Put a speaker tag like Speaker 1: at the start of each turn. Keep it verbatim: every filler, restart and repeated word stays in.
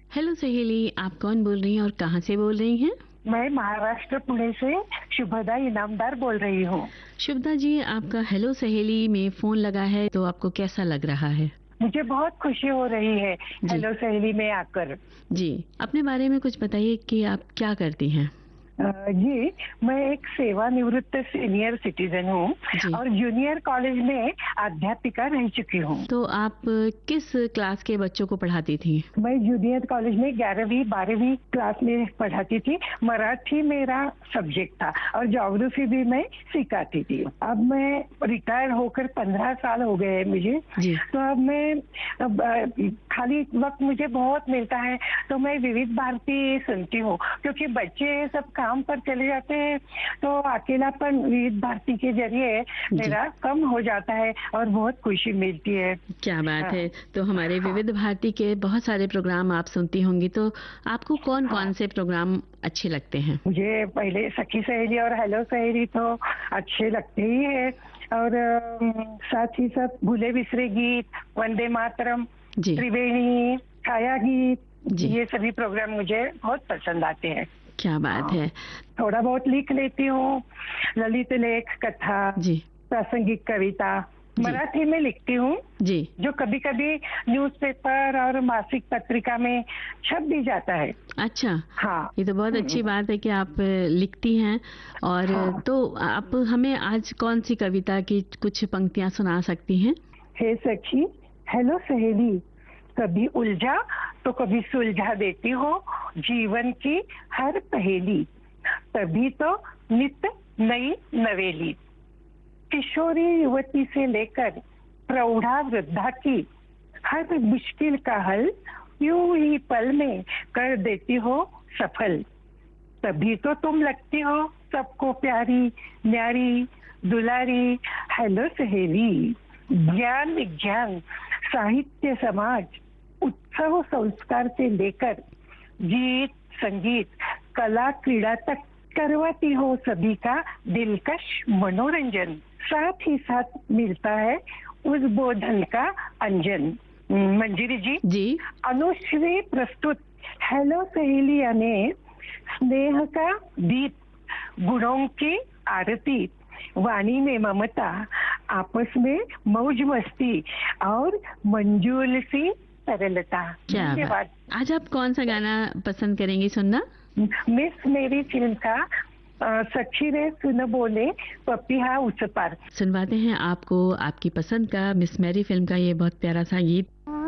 Speaker 1: Hello सहेली, आप कौन बोल रही हैं और कहाँ से बोल रही हैं?
Speaker 2: मैं महाराष्ट्र पुणे से शुभदा इनामदार बोल रही हूँ।
Speaker 1: शुभदा जी, आपका हेलो सहेली में फोन लगा है तो आपको कैसा लग रहा है?
Speaker 2: मुझे बहुत खुशी हो रही है
Speaker 1: जी
Speaker 2: हेलो सहेली में आकर।
Speaker 1: जी, अपने बारे में कुछ बताइए कि आप क्या करती हैं?
Speaker 2: अ, जी, मैं एक सेवानिवृत्त सीनियर सिटीजन हूँ
Speaker 1: जी,
Speaker 2: और जूनियर कॉलेज में अध्यापिका रह चुकी हूँ।
Speaker 1: तो आप किस क्लास के बच्चों को पढ़ाती थी?
Speaker 2: मैं जूनियर कॉलेज में ग्यारहवीं बारहवीं क्लास में पढ़ाती थी। मराठी मेरा सब्जेक्ट था और ज्योग्राफी भी मैं सिखाती थी। अब मैं रिटायर होकर पंद्रह साल हो गए हैं मुझे।
Speaker 1: जी
Speaker 2: तो अब मैं अब, अ, खाली वक्त मुझे बहुत मिलता है तो मैं विविध भारती सुनती हूँ, क्योंकि बच्चे सब काम पर चले जाते हैं तो अकेलापन विविध भारती के जरिए
Speaker 1: जी,
Speaker 2: मेरा कम हो जाता है और बहुत खुशी मिलती है।
Speaker 1: क्या बात
Speaker 2: हाँ,
Speaker 1: है। तो हमारे
Speaker 2: हाँ,
Speaker 1: विविध भारती के बहुत सारे प्रोग्राम आप सुनती होंगी, तो आपको कौन कौन
Speaker 2: हाँ।
Speaker 1: से प्रोग्राम अच्छे लगते हैं?
Speaker 2: मुझे पहले सखी सहेली और हेलो सहेली तो अच्छे लगते ही है, और अम, साथ ही साथ भूले बिसरे गीत, वंदे मातरम,
Speaker 1: जी
Speaker 2: त्रिवेणी, छाया गीत,
Speaker 1: जी,
Speaker 2: ये सभी प्रोग्राम मुझे बहुत पसंद आते हैं।
Speaker 1: क्या बात
Speaker 2: हाँ,
Speaker 1: है।
Speaker 2: थोड़ा बहुत लिख लेती हूँ, ललित लेख, कथा,
Speaker 1: जी
Speaker 2: प्रासंगिक कविता
Speaker 1: जी
Speaker 2: मराठी में लिखती हूँ,
Speaker 1: जी,
Speaker 2: जो कभी कभी न्यूज़पेपर और मासिक पत्रिका में छप भी जाता है।
Speaker 1: अच्छा,
Speaker 2: हाँ।
Speaker 1: ये तो बहुत
Speaker 2: हम्म,
Speaker 1: अच्छी बात है कि आप अ, लिखती हैं। और अ,
Speaker 2: हाँ।
Speaker 1: तो आप हमें आज कौन सी कविता की कुछ पंक्तियां सुना सकती हैं?
Speaker 2: हे सखी, हेलो सहेली, कभी उलझा तो कभी सुलझा देती हो जीवन की हर पहेली, तभी तो नित नई नवेली। किशोरी युवती से लेकर प्रौढ़ा वृद्धा की हर मुश्किल का हल यूं ही पल में कर देती हो सफल, तभी तो तुम लगती हो सबको प्यारी, न्यारी, दुलारी। हेलो सहेली, ज्ञान विज्ञान, साहित्य, समाज, उत्सव संस्कार से लेकर गीत संगीत, कला क्रीड़ा तक करवाती हो सभी का दिलकश मनोरंजन। साथ ही साथ मिलता है उद्बोधन का अंजन। मंजिरी जी,
Speaker 1: जी
Speaker 2: अनुश्री प्रस्तुत हेलो सहेलिया ने स्नेह का दीप, गुणों की आरती, वाणी में ममता, आपस में मौज मस्ती और मंजूल सी सरलता।
Speaker 1: क्या बात।
Speaker 2: धन्यवाद।
Speaker 1: आज आप कौन सा गाना पसंद करेंगी सुनना?
Speaker 2: मिस मेरी फिल्म का अ, सखी रे सुन बोले पपिहा उस पार।
Speaker 1: सुनवाते हैं आपको आपकी पसंद का मिस मैरी फिल्म का ये बहुत प्यारा सा गीत।